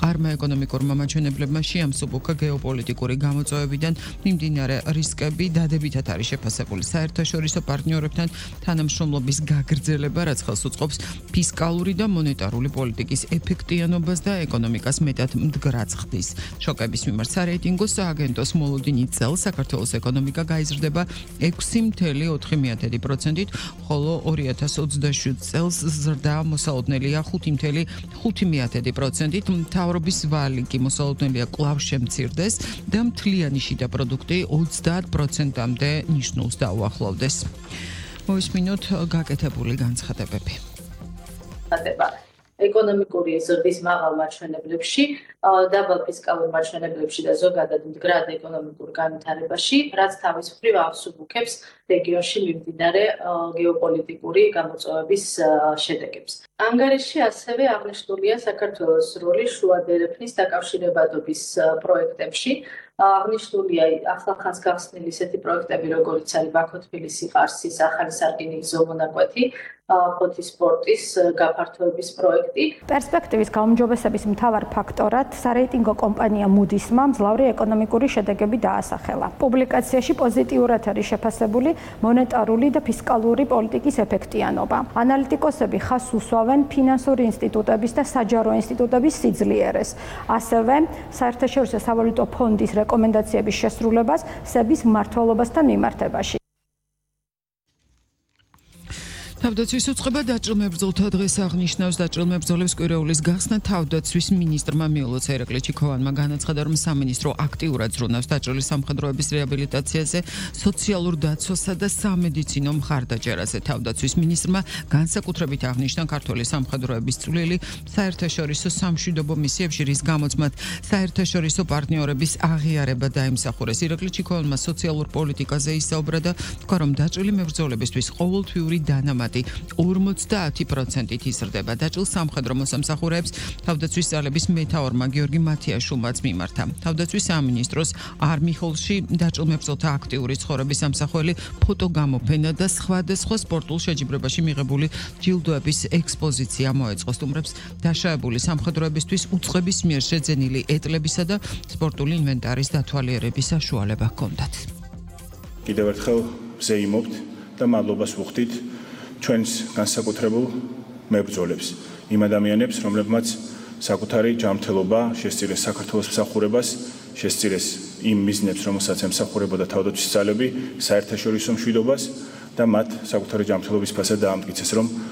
არმა ეკონომიკურმა მაჩვენებლებმა შეამსუბუქა გეოპოლიტიკური გამოწვევებიდან მიმდინარე რისკები, დადებითად არის შეფასებული საერთაშორისო პარტნიორებთან თანამშრომლობის გაგრძელება, რაც ხელს უწყობს ფისკალური და მონეტარული პოლიტიკის ეფექტიანობას და ეკონომიკას მეტად მდგრადს ხდის. შოკების მიმართ სარეიტინგო სააგენტოს მოლოდინი წელს საქართველოს ეკონომიკა გაიზრდება 6.4%-ით, ხოლო 2027 წელს ზრდა მოსალოდნელია 5.5%-ით, მთავრობის ვალი კი მოსალოდნელია კვლავ შემცირდეს და მთლიანი შიდა პროდუქტი 30%-მდე ნიშნულს დაუახლოვდეს. მოვისმინოთ გაკეთებული განცხადებები. ეკონომიკური ზრდის მაღალ მაჩვენებლებში, დაბალ ფისკალურ მაჩვენებლებში და ზოგადად მდგრად ეკონომიკურ განვითარებაში, რაც თავის მხრივ ავსუბუქებს რეგიონში მიმდინარე გეოპოლიტიკური გამოწვევების შედეგებს. ანგარიშში ასევე აღნიშნულია საქართველოს როლი შუა დერეფნის დაკავშირებადობის პროექტებში. აღნიშნულია ახლახანს გახსნილი ისეთი პროექტები, როგორიც არის ბაქო-თბილისი-ყარსის ახალი სარკინიგზო მონაკვეთი, ფოთის პორტის გაფართოების პროექტი. პერსპექტივის გაუმჯობესების მთავარ ფაქტორად სარეიტინგო კომპანია Moody's-მა მძლავრი ეკონომიკური შედეგები დაასახელა. პუბლიკაციაში პოზიტიურად არის შეფასებული მონეტარული და ფისკალური პოლიტიკის ეფექტიანობა. ანალიტიკოსები ხაზს უსვამენ ფინანსური ინსტიტუტების და საჯარო ინსტიტუტების სიძლიერეს. ასევე საერთაშორისო სავალუტო ფონდის რეკომენდაციების შესრულებას სების მმართველობასთან მიმართებაში. თავდაცვის უწყება დაჭრილ მებრძოლთა დღეს აღნიშნავს. დაჭრილ მებრძოლებს კვირეულის გახსნა თავდაცვის მინისტრმა მიულოცა ირაკლი ჩიქოვანმა განაცხადა, რომ სამინისტრო აქტიურად ზრუნავს დაჭრილი სამხედროების რეაბილიტაციაზე, სოციალურ დაცვასა და სამედიცინო მხარდაჭერაზე. თავდაცვის მინისტრმა განსაკუთრებით აღნიშნა ქართველი სამხედროების წვლილი საერთაშორისო სამშვიდობო მისიებში, რის გამოც მათ საერთაშორისო პარტნიორების აღიარება დაიმსახურეს. ირაკლი ჩიქოვანმა სოციალურ პოლიტიკაზე ისაუბრა და თქვა, რომ დაჭრილი მებრძოლებისთვის ყოველთვიური დანამატი 50%-ით იზრდება. დაჭრილ სამხედრო მოსამსახურეებს თავდაცვის ძალების მეთაურმა გიორგი მათიაშვილმაც მიმართა. თავდაცვის სამინისტროს არმიხოლში დაჭრილ მებრძოლთა აქტიური ცხოვრების ამსახველი ფოტოგამოფენა და სხვადასხვა სპორტულ შეჯიბრებაში მიღებული ჯილდოების ექსპოზიცია მოეწყო. სტუმრებს დაშავებული სამხედროებისთვის უწყების მიერ შეძენილი ეტლებისა და სპორტული ინვენტარის დათვალიერების საშუალება ჰქონდათ. კიდევ ერთხელ ვზეიმობთ და მადლობას ვუხდით ჩვენს განსაკუთრებულ მებრძოლებს, იმ ადამიანებს, რომლებმაც საკუთარი ჯანმრთელობა შესწირეს საქართველოს მსახურებას, შესწირეს იმ მიზნებს, რომელსაც ემსახურებოდა თავდაცვის ძალები, საერთაშორისო მშვიდობას და მათ საკუთარი ჯანმრთელობის ფასად დაამტკიცეს, რომ